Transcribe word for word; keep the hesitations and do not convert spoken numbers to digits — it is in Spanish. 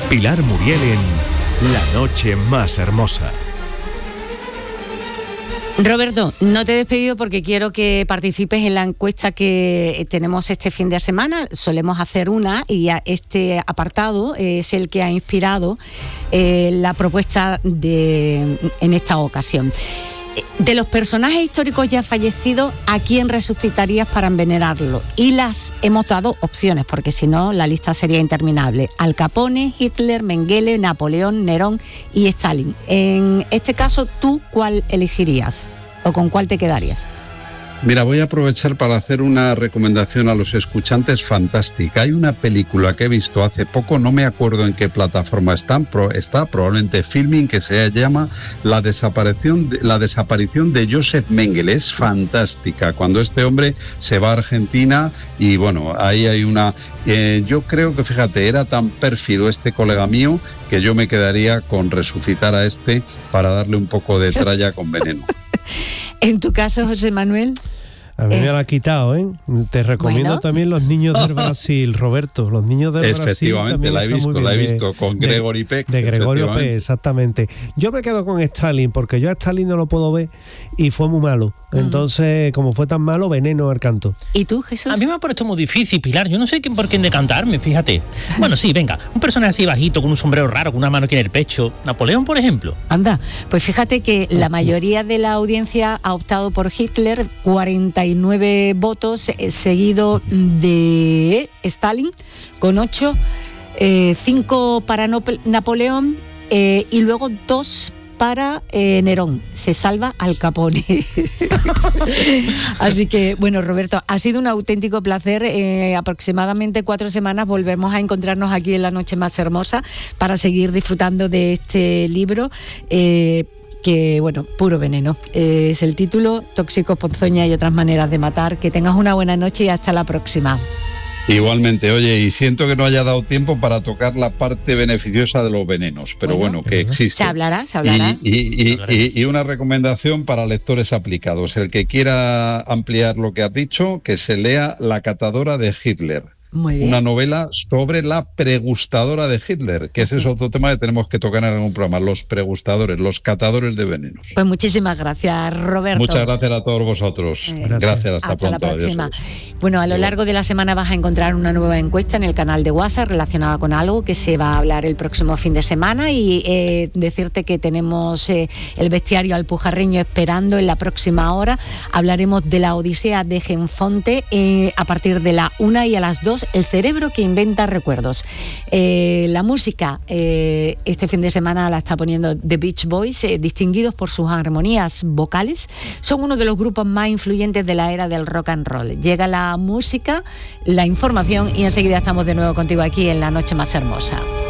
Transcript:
Pilar Muriel en La Noche Más Hermosa. Roberto, no te he despedido porque quiero que participes en la encuesta que tenemos este fin de semana. Solemos hacer una y este apartado es el que ha inspirado eh, la propuesta de, en esta ocasión. De los personajes históricos ya fallecidos, ¿a quién resucitarías para envenenarlo? Y las hemos dado opciones, porque si no, la lista sería interminable. Al Capone, Hitler, Mengele, Napoleón, Nerón y Stalin. En este caso, ¿tú cuál elegirías? ¿O con cuál te quedarías? Mira, voy a aprovechar para hacer una recomendación a los escuchantes fantástica. Hay una película que he visto hace poco, no me acuerdo en qué plataforma está, está probablemente Filming, que se llama La desaparición de, la desaparición de Joseph Mengele. Es fantástica, cuando este hombre se va a Argentina y bueno, ahí hay una... Eh, yo creo que, fíjate, era tan pérfido este colega mío que yo me quedaría con resucitar a este para darle un poco de tralla con veneno. En tu caso, José Manuel... A mí eh, me la ha quitado, ¿eh? Te recomiendo bueno. también Los Niños del Brasil, Roberto. Los Niños del Brasil. Efectivamente, la he visto, la he visto con de, Gregory Peck. De Gregorio Peck, exactamente. Yo me quedo con Stalin, porque yo a Stalin no lo puedo ver y fue muy malo. Entonces, como fue tan malo, veneno al canto. ¿Y tú, Jesús? A mí me ha puesto muy difícil, Pilar. Yo no sé por quién decantarme, fíjate. Bueno, sí, venga. Un personaje así bajito, con un sombrero raro, con una mano aquí en el pecho. Napoleón, por ejemplo. Anda, pues fíjate que la mayoría de la audiencia ha optado por Hitler, cuarenta y nueve votos, eh, seguido de Stalin, con ocho, eh, cinco para Nop- Napoleón eh, y luego dos para eh, Nerón. Se salva Al Capone. Así que, bueno, Roberto, ha sido un auténtico placer. Eh, aproximadamente cuatro semanas volvemos a encontrarnos aquí en La Noche Más Hermosa para seguir disfrutando de este libro. Eh, que, bueno, puro veneno. Eh, es el título, Tóxicos, Ponzoña y otras maneras de matar. Que tengas una buena noche y hasta la próxima. Igualmente, oye, y siento que no haya dado tiempo para tocar la parte beneficiosa de los venenos, pero bueno, bueno que existe. Se hablará, se hablará. Y, y, y, y, y una recomendación para lectores aplicados. El que quiera ampliar lo que has dicho, que se lea La catadora de Hitler. Muy bien. Una novela sobre la pregustadora de Hitler, que ese es otro tema que tenemos que tocar en algún programa, los pregustadores, los catadores de venenos. Pues muchísimas gracias, Roberto. Muchas gracias a todos vosotros. Eh, gracias, gracias, hasta, hasta pronto. La próxima. Adiós. Bueno, a lo largo de la semana vas a encontrar una nueva encuesta en el canal de WhatsApp relacionada con algo que se va a hablar el próximo fin de semana y eh, decirte que tenemos eh, el bestiario alpujarreño esperando en la próxima hora. Hablaremos de la Odisea de Genfonte eh, a partir de la una y a las dos. El cerebro que inventa recuerdos. Eh, la música eh, este fin de semana la está poniendo The Beach Boys, eh, distinguidos por sus armonías vocales. Son uno de los grupos más influyentes de la era del rock and roll. Llega la música, la información y enseguida estamos de nuevo contigo aquí en La Noche Más Hermosa.